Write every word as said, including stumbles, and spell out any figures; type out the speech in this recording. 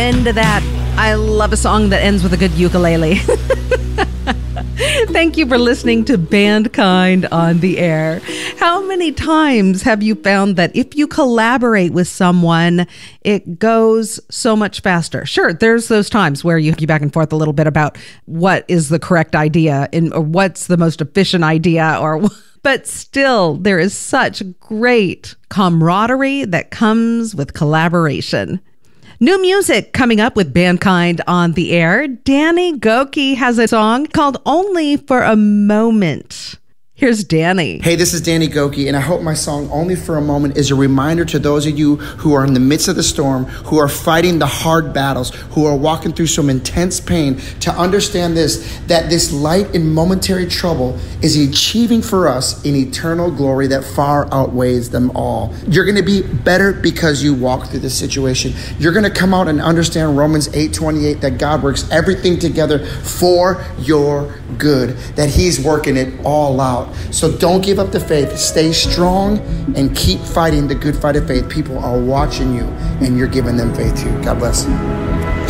Amen to that. I love a song that ends with a good ukulele. Thank you for listening to Bandkind on the Air. How many times have you found that if you collaborate with someone, it goes so much faster? Sure, there's those times where you go back and forth a little bit about what is the correct idea and or what's the most efficient idea, or but still, there is such great camaraderie that comes with collaboration. New music coming up with Bandkind on the Air. Danny Gokey has a song called Only for a Moment. Here's Danny. Hey, this is Danny Gokey, and I hope my song Only for a Moment is a reminder to those of you who are in the midst of the storm, who are fighting the hard battles, who are walking through some intense pain, to understand this, that this light in momentary trouble is achieving for us an eternal glory that far outweighs them all. You're going to be better because you walk through this situation. You're going to come out and understand Romans eight twenty-eight, that God works everything together for your good, that he's working it all out. So don't give up the faith. Stay strong and keep fighting the good fight of faith. People are watching you, and you're giving them faith too. God bless.